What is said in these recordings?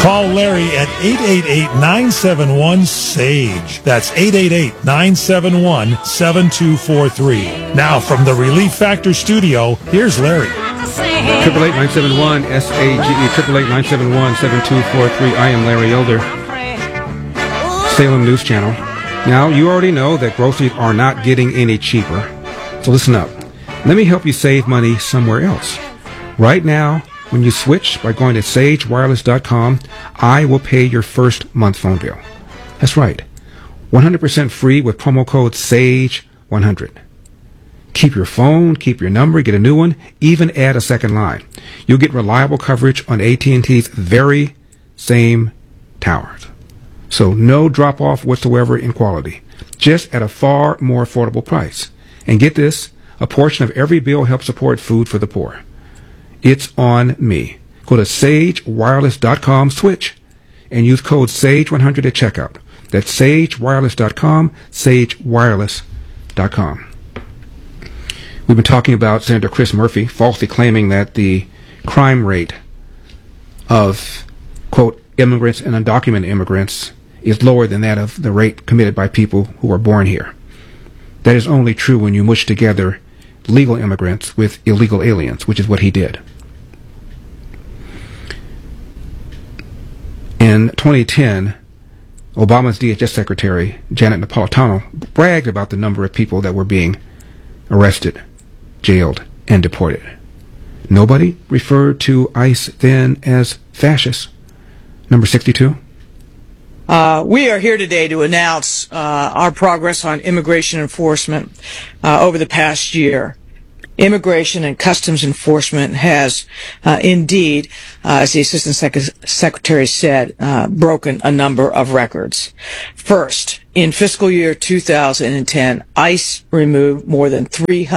Call Larry at 888-971-SAGE. That's 888-971-7243. Now from the Relief Factor studio, here's Larry. 888-971-SAGE, 888-971-7243. I am Larry Elder, Salem News Channel. Now, you already know that groceries are not getting any cheaper. So listen up. Let me help you save money somewhere else. Right now, when you switch by going to sagewireless.com, I will pay your first month phone bill. That's right. 100% free with promo code SAGE100. Keep your phone, keep your number, get a new one, even add a second line. You'll get reliable coverage on AT&T's very same towers. So no drop-off whatsoever in quality, just at a far more affordable price. And get this, a portion of every bill helps support food for the poor. It's on me. Go to sagewireless.com, switch, and use code SAGE100 at checkout. That's sagewireless.com, sagewireless.com. We've been talking about Senator Chris Murphy falsely claiming that the crime rate of, quote, immigrants and undocumented immigrants is lower than that of the rate committed by people who are born here. That is only true when you mush together legal immigrants with illegal aliens, which is what he did. In 2010, Obama's DHS Secretary, Janet Napolitano, bragged about the number of people that were being arrested, jailed, and deported. Nobody referred to ICE then as fascists. Number 62. We are here today to announce our progress on immigration enforcement over the past year. Immigration and Customs Enforcement has indeed, as the Assistant Secretary said, broken a number of records. First, in fiscal year 2010, ICE removed more than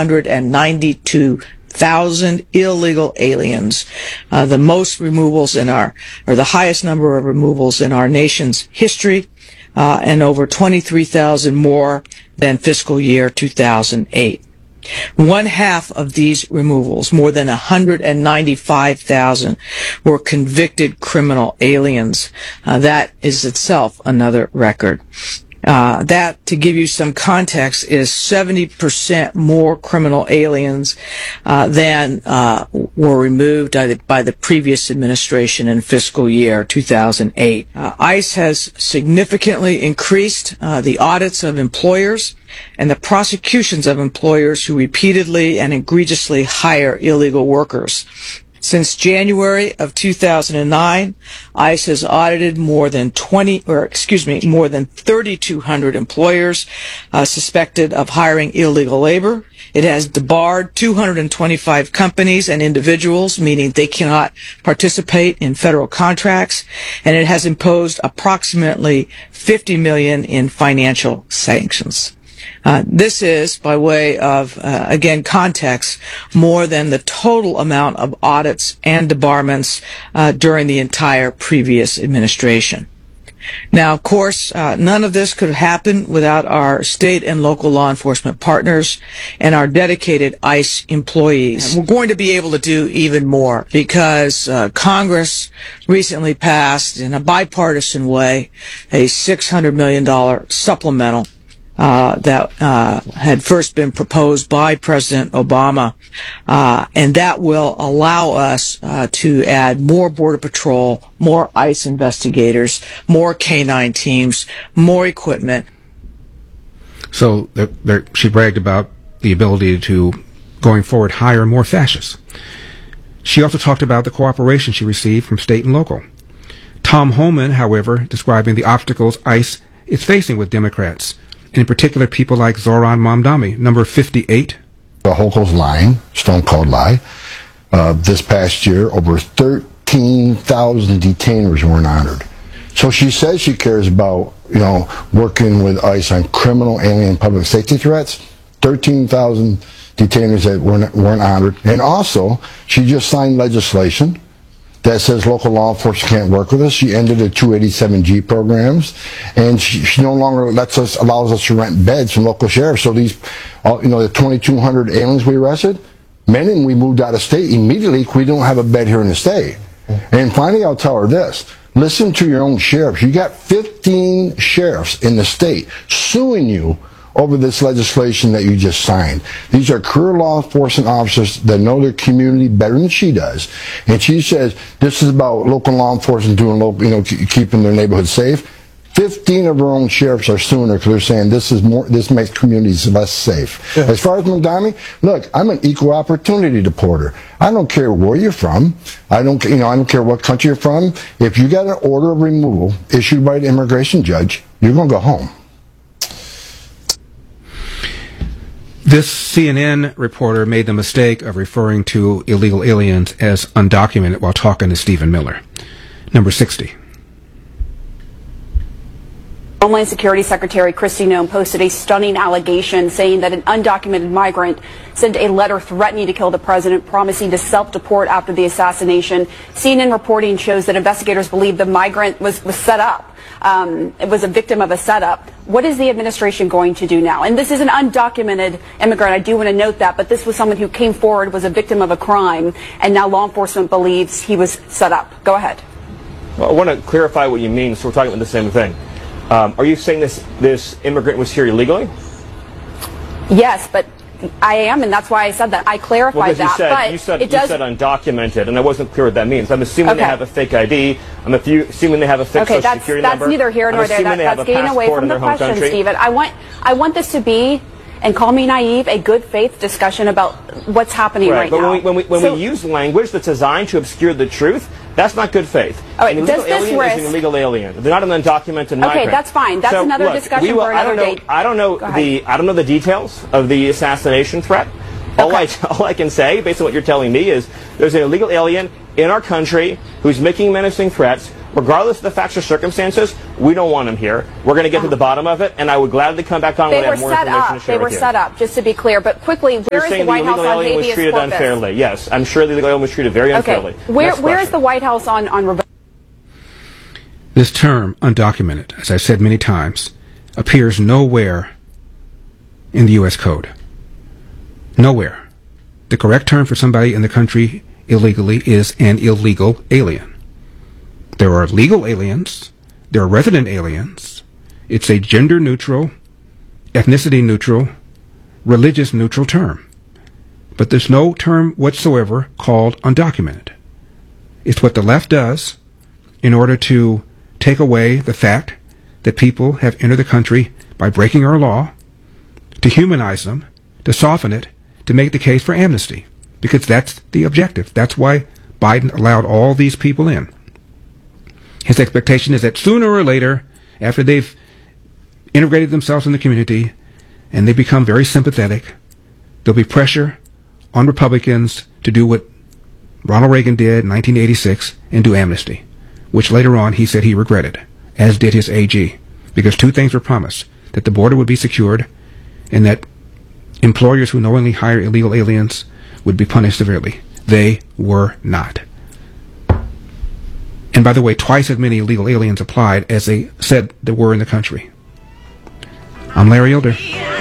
392,000 illegal aliens, the most removals the highest number of removals in our nation's history, and over 23,000 more than fiscal year 2008. One half of these removals, more than 195,000, were convicted criminal aliens. That is itself another record. That, to give you some context, is 70% more criminal aliens than were removed by the previous administration in fiscal year 2008. ICE has significantly increased the audits of employers and the prosecutions of employers who repeatedly and egregiously hire illegal workers. Since January of 2009, ICE has audited more than 3,200 employers suspected of hiring illegal labor. It has debarred 225 companies and individuals, meaning they cannot participate in federal contracts, and it has imposed approximately $50 million in financial sanctions. This is, by way of, again, context, more than the total amount of audits and debarments during the entire previous administration. Now, of course, none of this could happen without our state and local law enforcement partners and our dedicated ICE employees. And we're going to be able to do even more because Congress recently passed, in a bipartisan way, a $600 million supplemental that had first been proposed by President Obama, and that will allow us to add more Border Patrol, more ICE investigators, more K-9 teams, more equipment. So she bragged about the ability to, going forward, hire more fascists. She also talked about the cooperation she received from state and local. Tom Homan, however, describing the obstacles ICE is facing with Democrats, and in particular people like Zoran Mamdani, number 58. Hochul's lying, stone cold lie. This past year, over 13,000 detainers weren't honored. So she says she cares about, working with ICE on criminal, alien, public safety threats. 13,000 detainers that weren't honored. And also, she just signed legislation that says local law enforcement can't work with us. She ended the 287G programs, and she no longer allows us to rent beds from local sheriffs. So these, the 2,200 aliens we arrested, many of them we moved out of state immediately because we don't have a bed here in the state. And finally, I'll tell her this. Listen to your own sheriffs. You got 15 sheriffs in the state suing you over this legislation that you just signed. These are career law enforcement officers that know their community better than she does. And she says this is about local law enforcement doing keeping their neighborhood safe. 15 of her own sheriffs are suing her because they're saying this makes communities less safe. Yeah. As far as Mamdani, look, I'm an equal opportunity deporter. I don't care where you're from. I don't care what country you're from. If you got an order of removal issued by the immigration judge, you're going to go home. This CNN reporter made the mistake of referring to illegal aliens as undocumented while talking to Stephen Miller. Number 60. Homeland Security Secretary Kristi Noem posted a stunning allegation saying that an undocumented migrant sent a letter threatening to kill the president, promising to self-deport after the assassination. CNN reporting shows that investigators believe the migrant was set up. It was a victim of a setup. What is the administration going to do now? And this is an undocumented immigrant. I do want to note that, but this was someone who came forward, was a victim of a crime, and now law enforcement believes he was set up. Go ahead. Well, I want to clarify what you mean, so we're talking about the same thing. Are you saying this immigrant was here illegally? Yes, but I am, and that's why I said that. I clarified that. You said undocumented, and I wasn't clear what that means. I'm assuming they have a fake ID. I'm assuming they have a fake social security number. That's neither here nor there. That's getting away from the question, Stephen. I want this to be, and call me naive, a good faith discussion about what's happening right now. But when we use language that's designed to obscure the truth, that's not good faith. An illegal alien is an illegal alien. They're not an undocumented migrant. Okay, that's fine. That's another discussion for another date. I don't know the details of the assassination threat. All I can say, based on what you're telling me, is there's an illegal alien in our country who's making menacing threats. Regardless of the facts or circumstances, we don't want him here. We're going to get to the bottom of it, and I would gladly come back on when I have more information to share with you. They were set up, just to be clear. But quickly, where is the White House on habeas corpus? Was treated unfairly. Yes, I'm sure the illegal alien was treated very unfairly. Okay. Where is the White House on This term, undocumented, as I've said many times, appears nowhere in the U.S. Code. Nowhere. The correct term for somebody in the country illegally is an illegal alien. There are legal aliens. There are resident aliens. It's a gender-neutral, ethnicity-neutral, religious-neutral term. But there's no term whatsoever called undocumented. It's what the left does in order to take away the fact that people have entered the country by breaking our law, to humanize them, to soften it, to make the case for amnesty. Because that's the objective. That's why Biden allowed all these people in. His expectation is that sooner or later, after they've integrated themselves in the community and they become very sympathetic, there'll be pressure on Republicans to do what Ronald Reagan did in 1986 and do amnesty, which later on he said he regretted, as did his AG, because two things were promised: that the border would be secured and that employers who knowingly hire illegal aliens would be punished severely. They were not. And by the way, twice as many illegal aliens applied as they said there were in the country. I'm Larry Elder.